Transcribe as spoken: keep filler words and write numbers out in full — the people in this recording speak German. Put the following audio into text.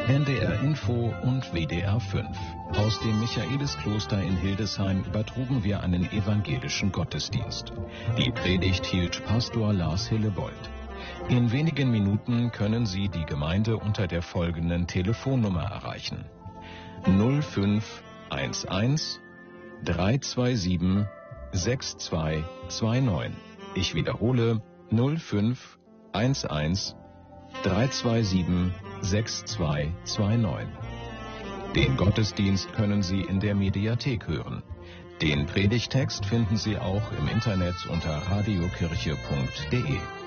N D R Info und W D R fünf. Aus dem Michaeliskloster in Hildesheim übertrugen wir einen evangelischen Gottesdienst. Die Predigt hielt Pastor Lars Hillebold. In wenigen Minuten können Sie die Gemeinde unter der folgenden Telefonnummer erreichen: null fünf eins eins drei zwei sieben sechs zwei zwei neun. Ich wiederhole: null fünf eins eins drei zwei sieben sechs zwei zwei neun. Den Gottesdienst können Sie in der Mediathek hören. Den Predigtext finden Sie auch im Internet unter radiokirche punkt de.